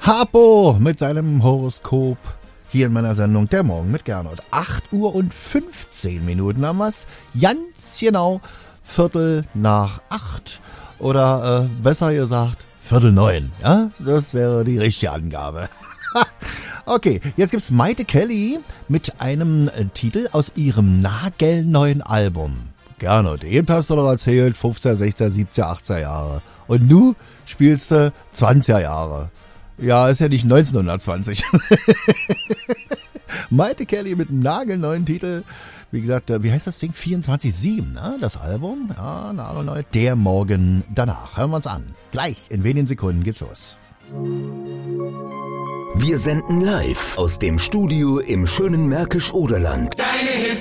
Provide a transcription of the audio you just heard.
Harpo mit seinem Horoskop hier in meiner Sendung Der Morgen mit Gernot. 8:15 haben wir's. Ganz genau 8:15. Oder besser gesagt 8:45. Ja, das wäre die richtige Angabe. Okay, jetzt gibt's Maite Kelly mit einem Titel aus ihrem nagelneuen Album. Gernot, eben hast du doch erzählt, 15, 16, 17, 18 Jahre. Und nu spielst du 20er Jahre. Ja, ist ja nicht 1920. Maite Kelly mit einem nagelneuen Titel. Wie gesagt, wie heißt das Ding? 24/7, ne? Das Album. Ja, nagelneu. Der Morgen danach. Hören wir uns an. Gleich, in wenigen Sekunden geht's los. Wir senden live aus dem Studio im schönen Märkisch-Oderland. Deine